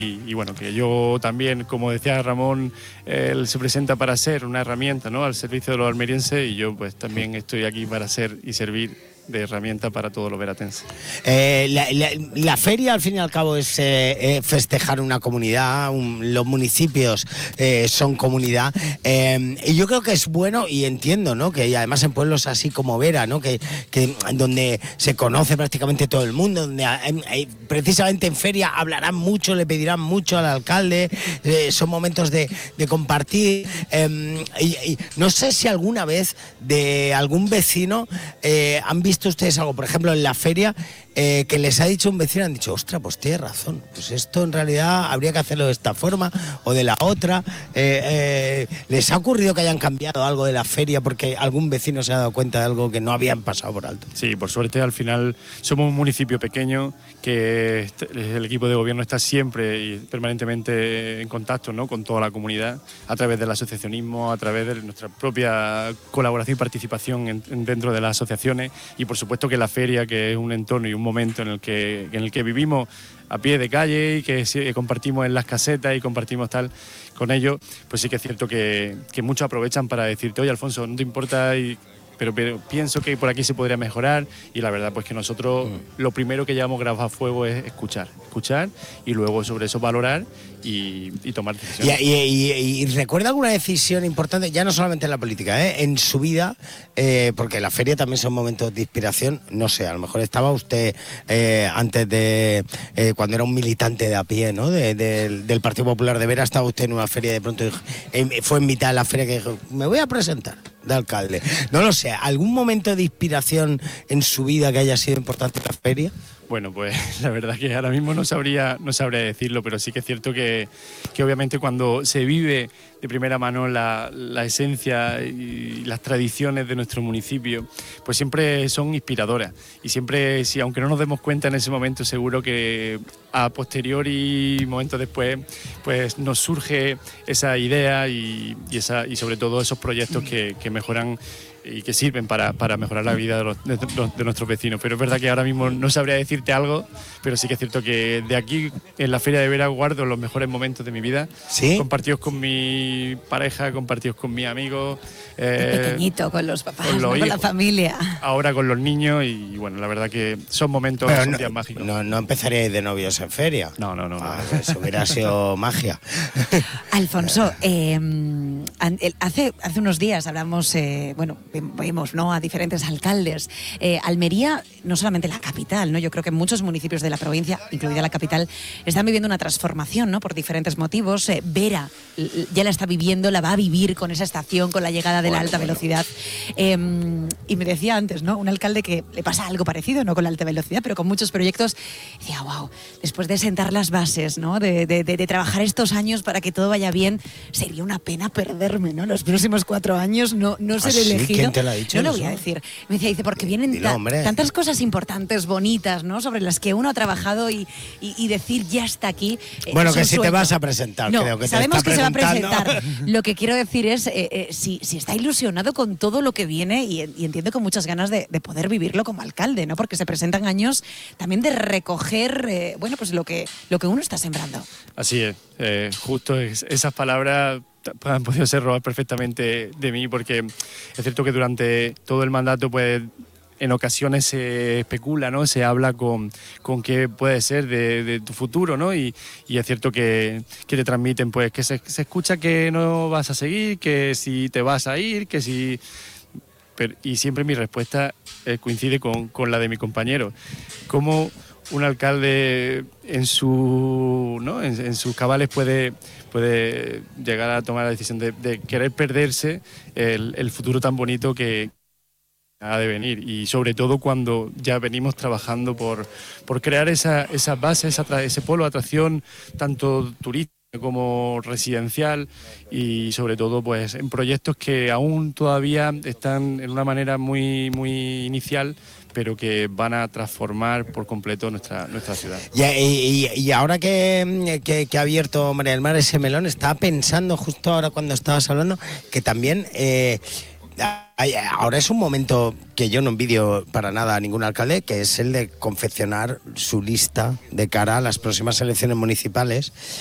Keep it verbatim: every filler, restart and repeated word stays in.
Y, y bueno, que yo también, como decía Ramón, él se presenta para ser una herramienta, ¿no?, al servicio de los almerienses, y yo pues también estoy aquí para ser y servir de herramienta para todos los veratenses. Eh, la, la, la feria, al fin y al cabo, es eh, eh, festejar una comunidad, un, los municipios eh, son comunidad, eh, y yo creo que es bueno, y entiendo, ¿no?, que además en pueblos así como Vera, ¿no?, que, que donde se conoce prácticamente todo el mundo, donde hay, hay, precisamente en feria hablarán mucho, le pedirán mucho al alcalde, eh, son momentos de, de compartir, eh, y, y no sé si alguna vez de algún vecino eh, han visto ustedes algo, por ejemplo, en la feria, eh, que les ha dicho un vecino, han dicho, ostras, pues tiene razón, pues esto en realidad habría que hacerlo de esta forma o de la otra. Eh, eh, ¿les ha ocurrido que hayan cambiado algo de la feria porque algún vecino se ha dado cuenta de algo que no habían pasado por alto? Sí, por suerte, al final somos un municipio pequeño, que el equipo de gobierno está siempre y permanentemente en contacto, ¿no?, con toda la comunidad, a través del asociacionismo, a través de nuestra propia colaboración y participación en, en dentro de las asociaciones, y por supuesto que la feria, que es un entorno y un momento en el que, en el que vivimos a pie de calle y que, que compartimos en las casetas y compartimos tal con ellos, pues sí que es cierto que, que muchos aprovechan para decirte, oye, Alfonso, no te importa, y Pero, pero pienso que por aquí se podría mejorar, y la verdad pues que nosotros mm. lo primero que llevamos grabado a fuego es escuchar, escuchar y luego sobre eso valorar y, y tomar decisiones. Y, y, y, y recuerda alguna decisión importante, ya no solamente en la política, ¿eh?, en su vida, eh, porque la feria también son momentos de inspiración, no sé, a lo mejor estaba usted eh, antes de, eh, cuando era un militante de a pie, ¿no?, de, de, del Partido Popular de Vera, estaba usted en una feria, de pronto eh, fue en mitad de la feria que dijo, me voy a presentar de alcalde. No lo sé, ¿algún momento de inspiración en su vida que haya sido importante en la feria? Bueno, pues la verdad que ahora mismo no sabría, no sabría decirlo, pero sí que es cierto que, que obviamente cuando se vive de primera mano la, la esencia y las tradiciones de nuestro municipio, pues siempre son inspiradoras. Y siempre, si aunque no nos demos cuenta en ese momento, seguro que a posteriori, momentos después, pues nos surge esa idea y, y, esa, y sobre todo esos proyectos que, que mejoran y que sirven para, para mejorar la vida de, los, de, de nuestros vecinos. Pero es verdad que ahora mismo no sabría decirte algo, pero sí que es cierto que de aquí, en la Feria de Vera, guardo los mejores momentos de mi vida, ¿sí?, compartidos con mi pareja, compartidos con mis amigos. Eh, pequeñito, con los papás, con, los ¿no? con la familia. Ahora con los niños, y bueno, la verdad que son momentos, pero son no, días mágicos. No, no empezaréis de novios en feria. No, no, no. Ah, no. Eso hubiera sido magia. Alfonso, eh, hace, hace unos días hablamos, eh, bueno, vimos, ¿no?, a diferentes alcaldes. Eh, Almería, no solamente la capital, ¿no?, yo creo que muchos municipios de la provincia, incluida la capital, están viviendo una transformación, ¿no?, por diferentes motivos. Eh, Vera ya la está viviendo, la va a vivir con esa estación, con la llegada de bueno, la alta bueno. velocidad. Eh, y me decía antes, ¿no?, un alcalde que le pasa algo parecido, no con la alta velocidad, pero con muchos proyectos. Decía, wow, después de sentar las bases, ¿no?, de, de, de, de trabajar estos años para que todo vaya bien, sería una pena perderme, ¿no?, los próximos cuatro años no, no ser ¿Ah, sí? elegido. ¿Quién te lo ha dicho? No lo voy a decir. Me decía, dice, porque vienen Dilo, ta tantas cosas importantes, bonitas, ¿no?, sobre las que uno ha trabajado y, y, y decir ya está aquí. Eh, bueno, que si sueño. Te vas a presentar, no, creo que sabemos te que está se va a presentar. Lo que quiero decir es eh, eh, si, si está ilusionado con todo lo que viene y, y entiendo con muchas ganas de, de poder vivirlo como alcalde, ¿no?, porque se presentan años también de recoger, eh, bueno, pues lo que, lo que uno está sembrando. Así es, eh, justo es, esas palabras han podido ser robadas perfectamente de mí, porque es cierto que durante todo el mandato, pues en ocasiones se especula, ¿no?, se habla con, con qué puede ser de, de tu futuro, ¿no?, y, y es cierto que, que te transmiten, pues que se, se escucha que no vas a seguir, que si te vas a ir, que si... Pero, y siempre mi respuesta eh, coincide con, con la de mi compañero. ¿Cómo un alcalde en, su, ¿no?, en, en sus cabales puede, puede llegar a tomar la decisión de, de querer perderse el, el futuro tan bonito que ha de venir? Y sobre todo cuando ya venimos trabajando por, por crear esa, esa base, esa, ese polo de atracción, tanto turístico como residencial, y sobre todo pues en proyectos que aún todavía están en una manera muy, muy inicial, pero que van a transformar por completo nuestra, nuestra ciudad. Y, y, y ahora que, que, que ha abierto María del Mar ese melón, estaba pensando justo ahora cuando estabas hablando que también... Eh, Ahora es un momento que yo no envidio para nada a ningún alcalde, que es el de confeccionar su lista de cara a las próximas elecciones municipales.